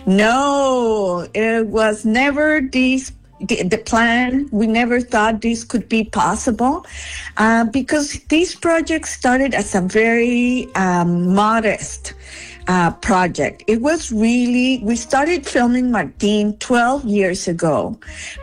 No, it was never the plan. We never thought this could be possible because these projects started as a very modest project. It was really, we started filming Martin 12 years ago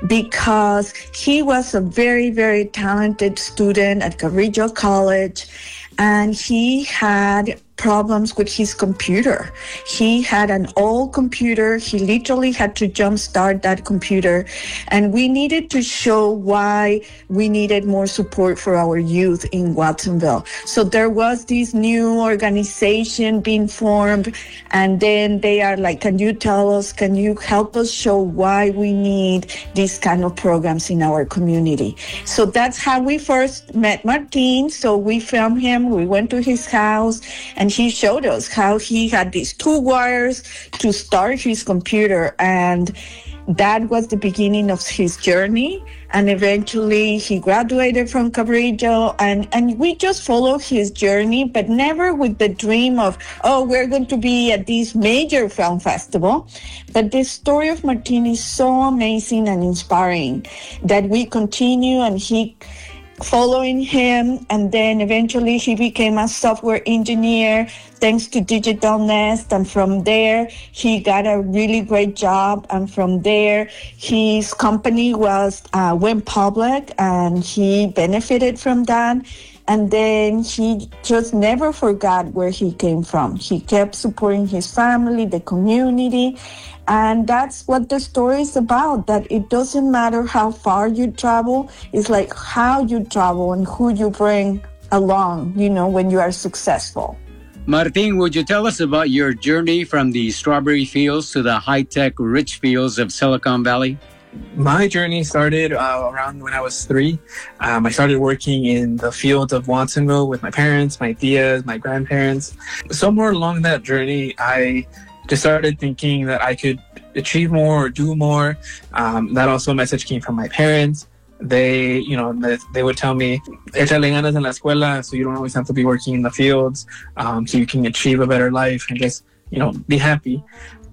because he was a very, very talented student at Carrillo College, and he had problems with his computer. He had an old computer. He literally had to jumpstart that computer. And we needed to show why we needed more support for our youth in Watsonville. So there was this new organization being formed. And then they are like, can you tell us, can you help us show why we need these kind of programs in our community? So that's how we first met Martin. So we filmed him. We went to his house, and he showed us how he had these two wires to start his computer. And that was the beginning of his journey. And eventually he graduated from Cabrillo, and we just followed his journey, but never with the dream of, oh, we're going to be at this major film festival. But the story of Martin is so amazing and inspiring that we continue, and he following him, and then eventually he became a software engineer thanks to Digital Nest, and from there he got a really great job, and from there his company went public, and he benefited from that. And then he just never forgot where he came from. He kept supporting his family, the community. And that's what the story is about, that it doesn't matter how far you travel. It's like how you travel and who you bring along, when you are successful. Martin, would you tell us about your journey from the strawberry fields to the high-tech rich fields of Silicon Valley? My journey started around when I was 3. I started working in the field of Watsonville with my parents, my tias, my grandparents. Somewhere along that journey, I just started thinking that I could achieve more or do more. That also message came from my parents. They would tell me, échale ganas en la escuela, so you don't always have to be working in the fields, so you can achieve a better life and just, be happy.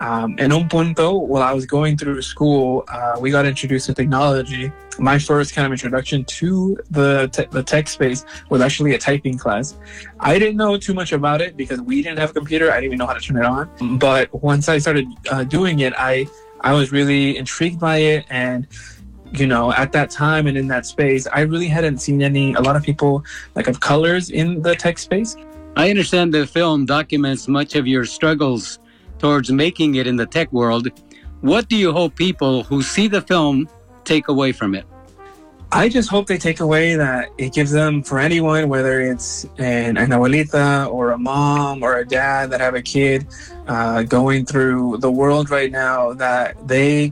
En un punto, while I was going through school, we got introduced to technology. My first kind of introduction to the tech space was actually a typing class. I didn't know too much about it because we didn't have a computer. I didn't even know how to turn it on. But once I started doing it, I was really intrigued by it. And, at that time and in that space, I really hadn't seen a lot of people of colors in the tech space. I understand the film documents much of your struggles towards making it in the tech world. What do you hope people who see the film take away from it? I just hope they take away that it gives them, for anyone, whether it's an abuelita or a mom or a dad that have a kid going through the world right now, that they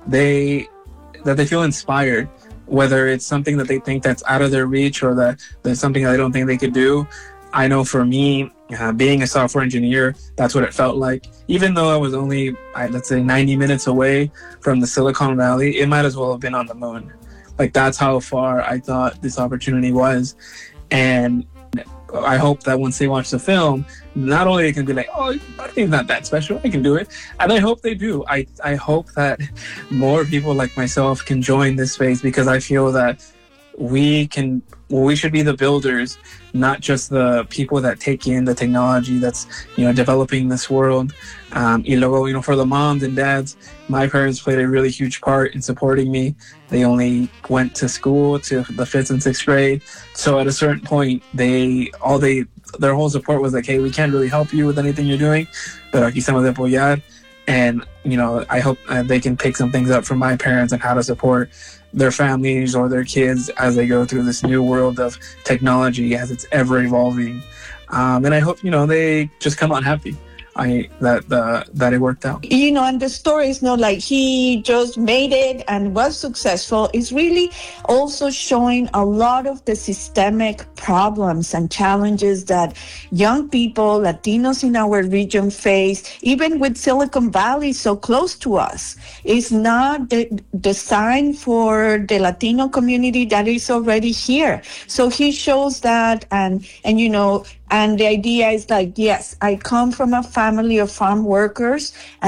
feel inspired, whether it's something that they think that's out of their reach or that there's something that they don't think they could do. I know for me, being a software engineer, that's what it felt like. Even though I was only, let's say, 90 minutes away from the Silicon Valley, it might as well have been on the moon. That's how far I thought this opportunity was. And I hope that once they watch the film, not only they can be like, oh, Martin's not that special, I can do it. And I hope they do. I hope that more people like myself can join this space, because I feel that we should be the builders, not just the people that take in the technology that's, developing this world. Y luego, for the moms and dads, my parents played a really huge part in supporting me. They only went to school to the 5th and 6th grade. So at a certain point, their whole support was like, hey, we can't really help you with anything you're doing, pero aquí estamos de apoyar. And, I hope they can pick some things up from my parents on how to support their families or their kids as they go through this new world of technology as it's ever evolving. And I hope, they just come out happy. That it worked out. And the story is not like he just made it and was successful. It's really also showing a lot of the systemic problems and challenges that young people, Latinos in our region face, even with Silicon Valley so close to us. It's not designed for the Latino community that is already here. So he shows that, and the idea is like, yes, I come from a family of farm workers,